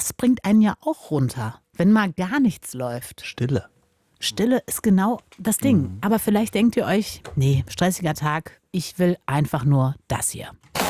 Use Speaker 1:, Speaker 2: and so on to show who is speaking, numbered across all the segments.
Speaker 1: das bringt einen ja auch runter, wenn mal gar nichts läuft.
Speaker 2: Stille.
Speaker 1: Stille ist genau das Ding. Aber vielleicht denkt ihr euch, nee, stressiger Tag, ich will einfach nur das hier.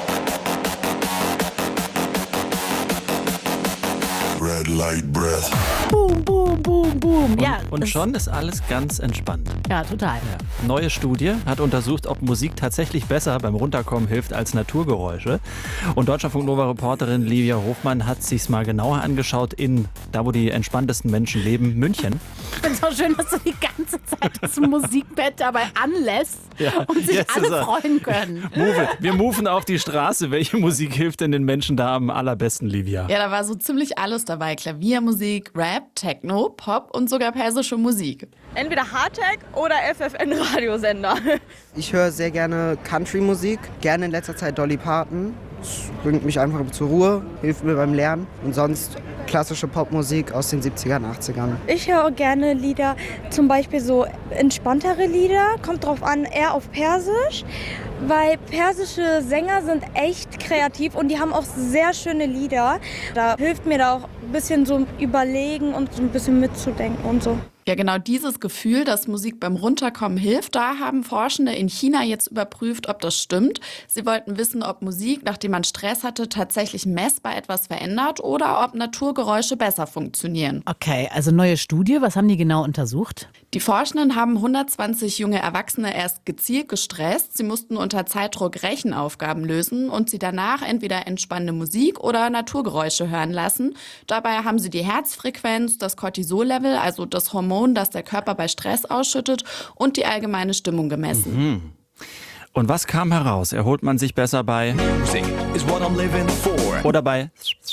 Speaker 3: Red light breath.
Speaker 1: Boom, boom, boom, boom.
Speaker 2: Und schon ist alles ganz entspannt.
Speaker 1: Ja, total.
Speaker 2: Neue Studie hat untersucht, ob Musik tatsächlich besser beim Runterkommen hilft als Naturgeräusche. Und Deutschlandfunk Nova-Reporterin Livia Hofmann hat sich's mal genauer angeschaut da wo die entspanntesten Menschen leben, München.
Speaker 1: Ich finde es auch schön, dass du die ganze Zeit das Musikbett dabei anlässt und sich
Speaker 2: jetzt
Speaker 1: alle
Speaker 2: ist er.
Speaker 1: freuen können.
Speaker 2: Wir moven auf die Straße. Welche Musik hilft denn den Menschen da am allerbesten, Livia?
Speaker 4: Ja, da war so ziemlich alles dabei. Klaviermusik, Rap, Techno, Pop und sogar persische Musik.
Speaker 5: Entweder Hardtech oder FFN-Radiosender.
Speaker 6: Ich höre sehr gerne Country-Musik, gerne in letzter Zeit Dolly Parton. Das bringt mich einfach zur Ruhe, hilft mir beim Lernen. Und sonst klassische Popmusik aus den 70ern, 80ern.
Speaker 7: Ich höre gerne Lieder, zum Beispiel so entspanntere Lieder, kommt drauf an, eher auf Persisch, weil persische Sänger sind echt kreativ und die haben auch sehr schöne Lieder. Da hilft mir da auch ein bisschen so überlegen und so ein bisschen mitzudenken und so.
Speaker 4: Ja, genau dieses Gefühl, dass Musik beim Runterkommen hilft, da haben Forschende in China jetzt überprüft, ob das stimmt. Sie wollten wissen, ob Musik, nachdem man Stress hatte, tatsächlich messbar etwas verändert oder ob Naturgeräusche besser funktionieren.
Speaker 1: Okay, also neue Studie, was haben die genau untersucht?
Speaker 4: Die Forschenden haben 120 junge Erwachsene erst gezielt gestresst. Sie mussten unter Zeitdruck Rechenaufgaben lösen und sie danach entweder entspannende Musik oder Naturgeräusche hören lassen. Dabei haben sie die Herzfrequenz, das Cortisol-Level, also das Hormon, das der Körper bei Stress ausschüttet, und die allgemeine Stimmung gemessen.
Speaker 2: Und was kam heraus? Erholt man sich besser bei
Speaker 3: Music is what I'm living for.
Speaker 2: oder bei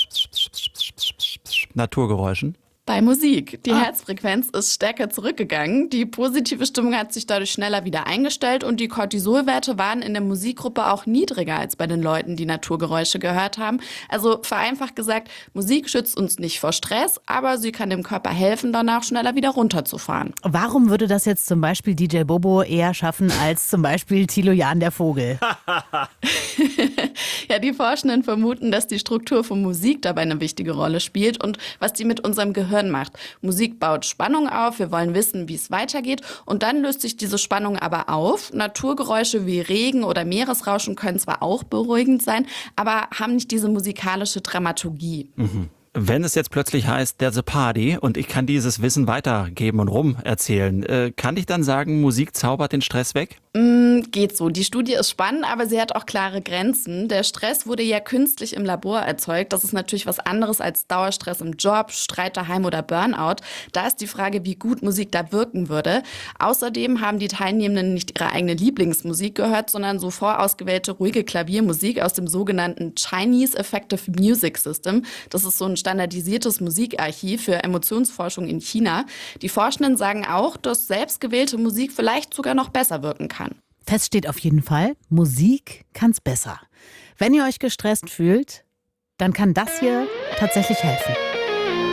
Speaker 2: Naturgeräuschen?
Speaker 4: Bei Musik. Die Herzfrequenz ist stärker zurückgegangen. Die positive Stimmung hat sich dadurch schneller wieder eingestellt und die Cortisolwerte waren in der Musikgruppe auch niedriger als bei den Leuten, die Naturgeräusche gehört haben. Also vereinfacht gesagt, Musik schützt uns nicht vor Stress, aber sie kann dem Körper helfen, danach schneller wieder runterzufahren.
Speaker 1: Warum würde das jetzt zum Beispiel DJ Bobo eher schaffen als zum Beispiel Thilo Jahn der Vogel?
Speaker 4: Ja, die Forschenden vermuten, dass die Struktur von Musik dabei eine wichtige Rolle spielt und was die mit unserem Gehirn macht. Musik baut Spannung auf, wir wollen wissen, wie es weitergeht und dann löst sich diese Spannung aber auf. Naturgeräusche wie Regen oder Meeresrauschen können zwar auch beruhigend sein, aber haben nicht diese musikalische Dramaturgie.
Speaker 2: Wenn es jetzt plötzlich heißt, there's a party und ich kann dieses Wissen weitergeben und rum erzählen, kann ich dann sagen, Musik zaubert den Stress weg?
Speaker 4: Geht so. Die Studie ist spannend, aber sie hat auch klare Grenzen. Der Stress wurde ja künstlich im Labor erzeugt. Das ist natürlich was anderes als Dauerstress im Job, Streit daheim oder Burnout. Da ist die Frage, wie gut Musik da wirken würde. Außerdem haben die Teilnehmenden nicht ihre eigene Lieblingsmusik gehört, sondern so vorausgewählte ruhige Klaviermusik aus dem sogenannten Chinese Effective Music System. Das ist so ein standardisiertes Musikarchiv für Emotionsforschung in China. Die Forschenden sagen auch, dass selbstgewählte Musik vielleicht sogar noch besser wirken kann.
Speaker 1: Fest steht auf jeden Fall, Musik kann's besser. Wenn ihr euch gestresst fühlt, dann kann das hier tatsächlich helfen.